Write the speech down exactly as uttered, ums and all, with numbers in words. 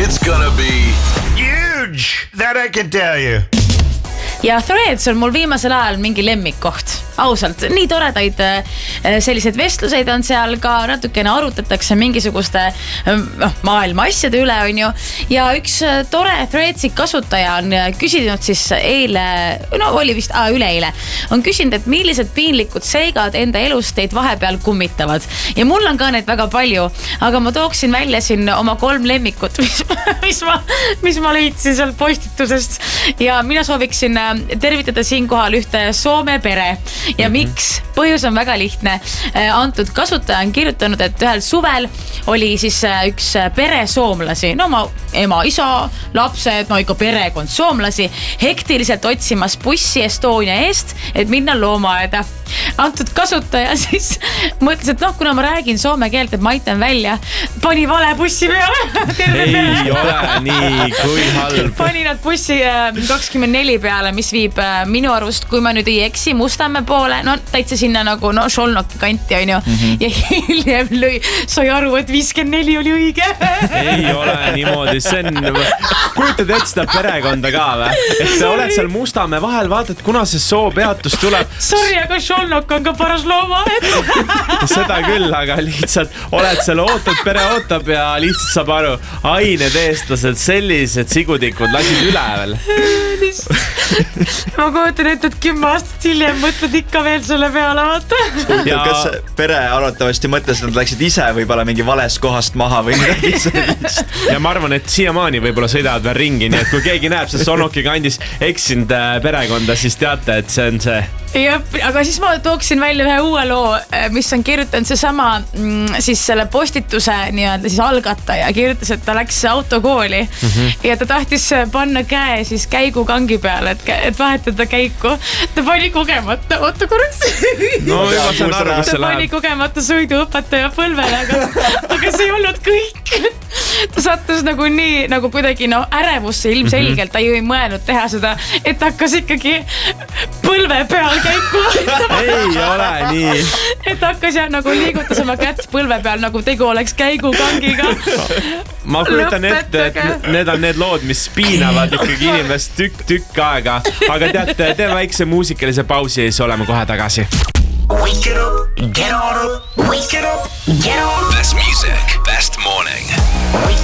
It's gonna be huge, that I can tell you. Ja Threads on mul viimasel ajal mingi lemmikkoht. Ausalt, nii toredaid selliseid vestluseid on seal, ka natukene arutatakse mingisuguste no, maailma asjade üle, on ju. Ja üks tore Threadsi kasutaja on küsinud siis eile, no oli vist ah, üleeile, on küsinud, et millised piinlikud seigad enda elus teid vahepeal kummitavad. Ja mul on ka neid väga palju, aga ma tooksin välja siin oma kolm lemmikut, mis, mis, ma, mis ma leidsin seal postitusest. Ja mina sooviksin tervitada siinkohal ühte Soome pere. Ja miks? Põhjus on väga lihtne. Antud kasutaja on kirjutanud, et ühel suvel oli siis üks pere soomlasi. No ma ema, isa, lapsed, no ikka perekond soomlasi hektiliselt otsimas bussi Estonia eest, et minna loomaaeda. Antud kasutaja siis mõtles, et noh, kuna ma räägin soome keelt, et ma aitan välja, pani vale bussi peale. Ei ole nii, kui halb. Pani nad bussi kakskümmend neli peale, mis viib minu arust, kui ma nüüd ei eksi, Mustamäe poole, no täitsa sinna nagu no Šolnoki kanti, on ju. Mm-hmm. Ja hiljem lõi, sai aru, et viiskümmend neli oli õige. Ei ole niimoodi, see on, kujutad et seda perekonda ka või? Et sa oled seal Mustamäe vahel, vaatad, kuna see soopeatus tuleb. Sorry, aga Šolnok on ka paras looma. Seda küll, aga lihtsalt oled seal, ootad, pere ootab ja lihtsalt saab aru, ained eestlased, sellised sigudikud lasid üle veel. Ma kujutan ette, et kümme aastat hiljem mõtled ikka veel selle peale, vaata. Ja... Kas pere arvatavasti mõtles, et nad läksid ise võib-olla mingi valest kohast maha või midagi sellist? Ja ma arvan, et siiamaani võib-olla sõidavad veel ringi, nii et kui keegi näeb see Sonoki kandis eksinud perekonda, siis teate, et see on see. Ja, aga siis ma tooksin välja ühe uue loo, mis on kirjutanud see sama siis selle postituse nii-öelda siis algataja. Kirjutas, et ta läks autokooli mm-hmm. ja ta tahtis panna käe siis käigukangi peale, et, et vahetada käiku. Ta pani kogemata, oota korraks. No, juba saan aru, kus ta pani kogemata sõiduõpetaja põlvele, aga, aga see ei olnud kõik. Ta sattus nagu nii, nagu kuidagi no, ärevusse ilmselgelt. Ta ju ei mõelnud teha seda, et hakkas ikkagi põlve peal käiku vahetama. Ei ole nii. Et hakkas jah nagu liigutas oma kätt põlve peal, nagu tegu oleks käigukangiga. Ma kujutan ette, et need on need lood, mis piinavad ikkagi inimest tükk-tükk aega. Aga teate, tee väikse muusikalise pausi ja siis oleme kohe tagasi. Wake it up, get on up, wake it up, get on. Best music, best morning. Wake